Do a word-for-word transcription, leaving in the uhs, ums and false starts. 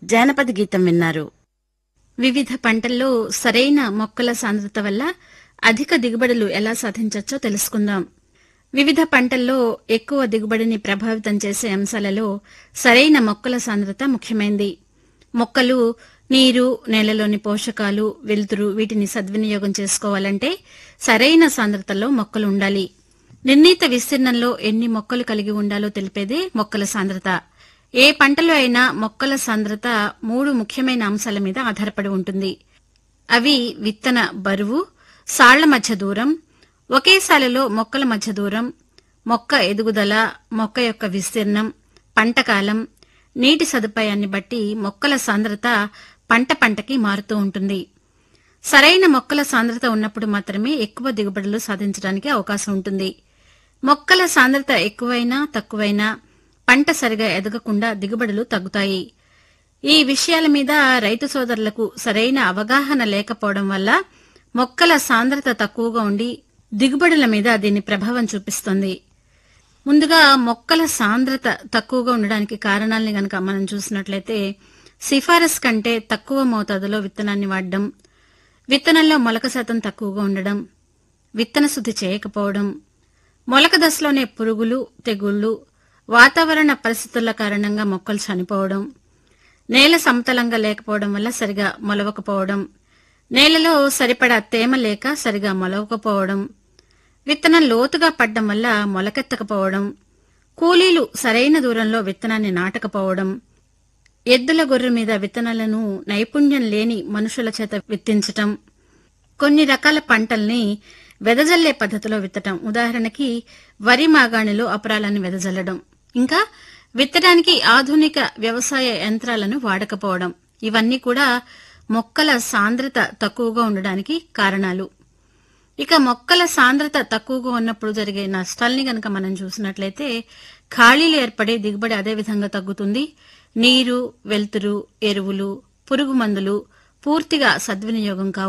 జానపద గీతం విన్నారు. వివిధ పంటల్లో సరైన మొక్కల సాంద్రత వల్ల అధిక దిగుబడులు ఎలా సాధించవచ్చో తెలుసుకుందాం. వివిధ పంటల్లో ఎక్కువ దిగుబడిని ప్రభావితం చేసే అంశాలలో సరైన మొక్కల సాంద్రత ముఖ్యమైంది. మొక్కలు నీరు, నేలలోని పోషకాలు, వెలుతురు వీటిని సద్వినియోగం చేసుకోవాలంటే సరైన సాంద్రతలో మొక్కలు ఉండాలి. నిర్ణీత విస్తీర్ణంలో ఎన్ని మొక్కలు కలిగి ఉండాలో తెలిపేదే మొక్కల సాంద్రత. ఏ పంటలో అయినా మొక్కల సాంద్రత మూడు ముఖ్యమైన అంశాల మీద ఆధారపడి ఉంటుంది. అవి విత్తన బరువు, సాళ్ల మధ్య దూరం, ఒకే సాలులో మొక్కల మధ్య దూరం, మొక్క ఎదుగుదల, మొక్క యొక్క విస్తీర్ణం, పంటకాలం, నీటి సదుపాయాన్ని బట్టి మొక్కల సాంద్రత పంట పంటకి మారుతూ ఉంటుంది. సరైన మొక్కల సాంద్రత ఉన్నప్పుడు మాత్రమే ఎక్కువ దిగుబడులు సాధించడానికి అవకాశం ఉంటుంది. మొక్కల సాంద్రత ఎక్కువైనా తక్కువైనా పంట సరిగా ఎదగకుండా దిగుబడులు తగ్గుతాయి. ఈ విషయాల మీద రైతు సోదరులకు సరైన అవగాహన లేకపోవడం వల్ల మొక్కల సాంద్రత తక్కువగా ఉండి దిగుబడుల మీద దీని ప్రభావం చూపిస్తుంది. ముందుగా మొక్కల సాంద్రత తక్కువగా ఉండడానికి కారణాలని గనక మనం చూసినట్లయితే సిఫారసు కంటే తక్కువ మోతాదులో విత్తనాన్ని వాడడం, విత్తనంలో మొలక శాతం తక్కువగా ఉండడం, విత్తన శుద్ధి చేయకపోవడం, మొలక దశలోనే పురుగులు, తెగుళ్లు, వాతావరణ పరిస్థితుల కారణంగా మొక్కలు చనిపోవడం, నేల సమతలంగా లేకపోవడం వల్ల సరిగా మొలవకపోవడం, నేలలో సరిపడా తేమ లేక సరిగా మొలవకపోవడం, విత్తనం లోతుగా పడ్డం వల్ల మొలకెత్తకపోవడం, కూలీలు సరైన దూరంలో విత్తనాన్ని నాటకపోవడం, ఎద్దుల గొర్రె మీద విత్తనాలను నైపుణ్యం లేని మనుషుల చేత విత్తించటం, కొన్ని రకాల పంటల్ని వెదజల్లే పద్ధతిలో విత్తటం, ఉదాహరణకి వరి మాగాణిలో అపరాలను వెదజల్లడం, ఇంకా విత్తడానికి ఆధునిక వ్యవసాయ యంత్రాలను వాడకపోవడం, ఇవన్నీ కూడా మొక్కల సాంద్రత తక్కువగా ఉండడానికి కారణాలు. ఇక మొక్కల సాంద్రత తక్కువగా ఉన్నప్పుడు జరిగే నష్టాల్ని గనక మనం చూసినట్లయితే ఖాళీలు ఏర్పడే దిగుబడి అదే విధంగా తగ్గుతుంది. నీరు, వెలుతురు, ఎరువులు, పురుగు మందులు పూర్తిగా సద్వినియోగం కావు.